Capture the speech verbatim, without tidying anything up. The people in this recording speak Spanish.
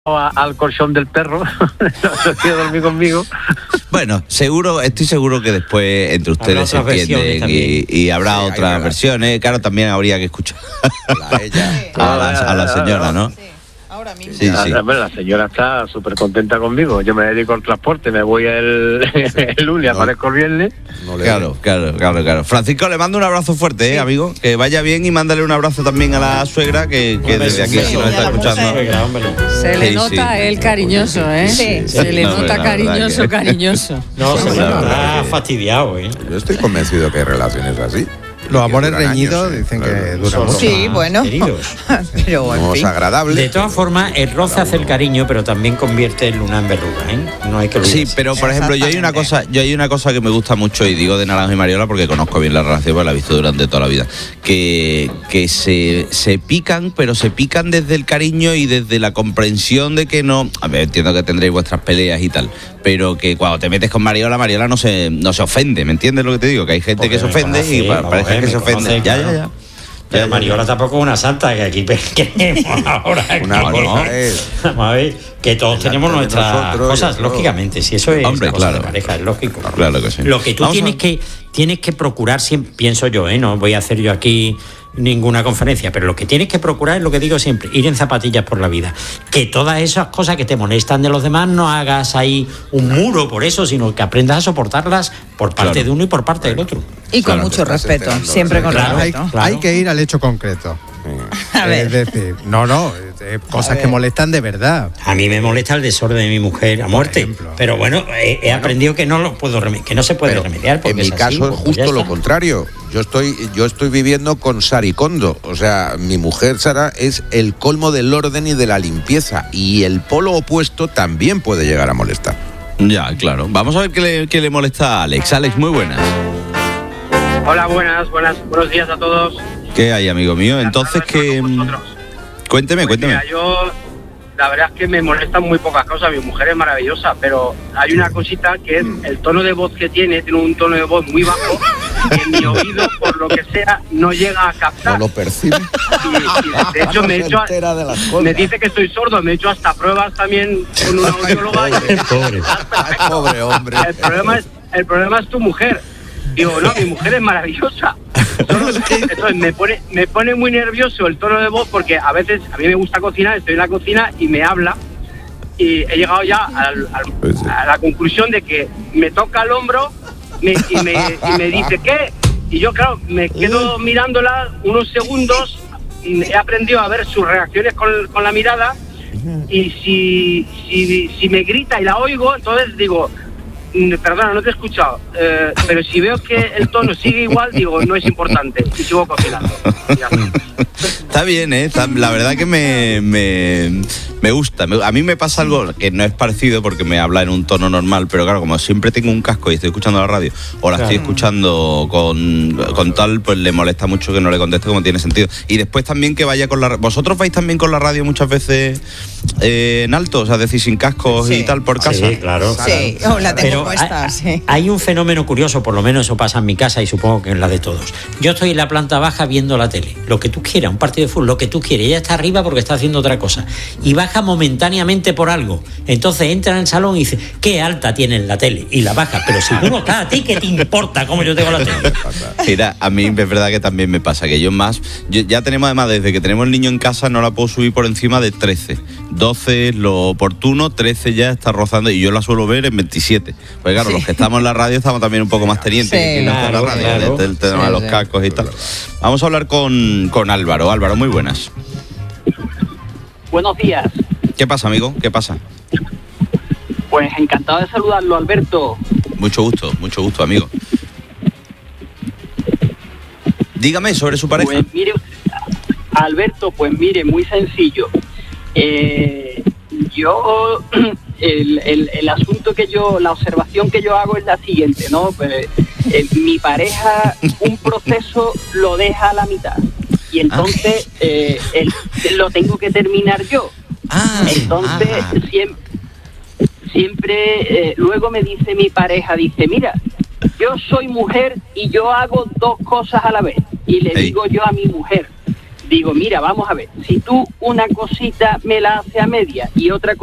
A, al colchón del perro, no quiero dormir conmigo. Bueno, seguro, estoy seguro que después entre ustedes se entienden y, y habrá sí, otras versiones. Claro, también habría que escuchar a, ella. a, la, a la señora, ¿no? Sí. Ahora mismo. Sí, sí. La, la señora está súper contenta conmigo. Yo me dedico al transporte, me voy el, el lunes, no, aparezco el viernes. No claro, claro, claro, claro. Francisco, le mando un abrazo fuerte, sí. eh, amigo. Que vaya bien y mándale un abrazo también a la suegra, que, que desde aquí, si nos está escuchando. Se le nota el cariñoso, ¿eh? Sí. Se le nota no, cariñoso, que... cariñoso. No, se le habrá fastidiado, ¿eh? Yo estoy convencido que hay relaciones así. Los amores reñidos años, dicen claro. que duran mucho. Sí, bueno. Pero no es agradable. De todas formas, el roce hace el cariño, pero también convierte el luna en verruga, ¿eh? No hay que olvidarse. Sí, pero por ejemplo, yo hay una cosa, yo hay una cosa que me gusta mucho, y digo de Naranjo y Mariola porque conozco bien la relación, porque la he visto durante toda la vida, que, que se, se pican, pero se pican desde el cariño y desde la comprensión de que no. A ver, entiendo que tendréis vuestras peleas y tal, pero que cuando te metes con Mariola, Mariola no se, no se ofende, ¿me entiendes lo que te digo? Que hay gente porque que se ofende conoce, y pa, parece que se ofende. Conoce, ya, ya, ya. Pero Mariola tampoco es una santa, que aquí queremos ahora. Una cosa no. es. Vamos a ver, que todos tenemos nuestras nosotros, cosas, lógicamente, si eso es Hombre, cosa claro. de pareja, es lógico. Claro que sí. Lo que tú Vamos tienes a... que tienes que procurar siempre, pienso yo, ¿eh? No voy a hacer yo aquí ninguna conferencia, pero lo que tienes que procurar es lo que digo siempre, ir en zapatillas por la vida. Que todas esas cosas que te molestan de los demás no hagas ahí un muro por eso, sino que aprendas a soportarlas por parte claro. de uno y por parte del otro. Y con claro, mucho respeto, siempre con claro, respeto. Hay, claro. hay que ir al hecho concreto. A ver. Es decir, no, no, eh, cosas que molestan de verdad. A mí me molesta el desorden de mi mujer a muerte, pero bueno, he, he bueno, aprendido que no lo puedo rem- que no se puede remediar. En mi es caso así, es justo lo contrario. Yo estoy, yo estoy viviendo con Sari Kondo. O sea, mi mujer Sara es el colmo del orden y de la limpieza, y el polo opuesto también puede llegar a molestar. Ya, claro. Vamos a ver qué le, qué le molesta a Alex. Alex, muy buenas. Hola, buenas, buenas, buenos días a todos. ¿Qué hay, amigo mío? Entonces, que cuénteme, pues cuénteme. Mira, yo, la verdad es que me molestan muy pocas cosas. Mi mujer es maravillosa, pero hay una cosita que es el tono de voz que tiene. Tiene un tono de voz muy bajo que mi oído, por lo que sea, no llega a captar. No lo percibe. Y, y de hecho, me, he hecho a, me dice que estoy sordo. Me he hecho hasta pruebas también con una audióloga. Pobre, pobre hombre. El problema es, el problema es tu mujer. Digo, no, mi mujer es maravillosa. Entonces me pone, me pone muy nervioso el tono de voz, porque a veces a mí me gusta cocinar, estoy en la cocina y me habla, y he llegado ya al, al, a la conclusión de que me toca el hombro me, y, me, y me dice ¿qué? Y yo, claro, me quedo mirándola unos segundos, he aprendido a ver sus reacciones con, con la mirada, y si, si, si me grita y la oigo, entonces digo... Perdona, no te he escuchado, eh, pero si veo que el tono sigue igual, digo, no es importante, y sigo cocinando. Está bien, ¿eh? Está, la verdad que me, me, me gusta. A mí me pasa algo que no es parecido, porque me habla en un tono normal, pero claro, como siempre tengo un casco y estoy escuchando la radio, o la claro. estoy escuchando con, con tal, pues le molesta mucho que no le conteste como tiene sentido. Y después también que vaya con la... ¿Vosotros vais también con la radio muchas veces eh, en alto? O sea, decir, sin cascos sí. y tal por casa. Sí, claro. Sí, o la tengo puesta, hay, sí. Hay un fenómeno curioso, por lo menos eso pasa en mi casa y supongo que en la de todos. Yo estoy en la planta baja viendo la tele, lo que tú quieras, un partido de fútbol, lo que tú quieras. Ella está arriba porque está haciendo otra cosa y baja momentáneamente por algo. Entonces entra en el salón y dice, qué alta tiene la tele, y la baja. Pero si tú no estás, ¿a ti qué te importa cómo yo tengo la tele? Mira, a mí es verdad que también me pasa, que yo más, yo, ya tenemos además, desde que tenemos el niño en casa, no la puedo subir por encima de trece. doce es lo oportuno, trece ya está rozando, y yo la suelo ver en veintisiete. Pues claro, sí. los que estamos en la radio estamos también un poco más tenientes sí, que no claro, en la radio, claro. el, el tema sí, de los sí. cascos y tal. Vamos a hablar con, con Álvaro. Álvaro, muy buenas. Buenos días. ¿Qué pasa, amigo? ¿Qué pasa? Pues encantado de saludarlo, Alberto. Mucho gusto, mucho gusto, amigo. Dígame sobre su pareja. Pues mire, Alberto, pues mire, muy sencillo. Eh, yo, el, el, el asunto que yo, la observación que yo hago es la siguiente, ¿no? Pues, eh, mi pareja, un proceso lo deja a la mitad. Y entonces eh, el, lo tengo que terminar yo. Ah, entonces ah. siempre, siempre eh, luego me dice mi pareja, dice, mira, yo soy mujer y yo hago dos cosas a la vez. Y le hey. digo yo a mi mujer, digo, mira, vamos a ver, si tú una cosita me la haces a media y otra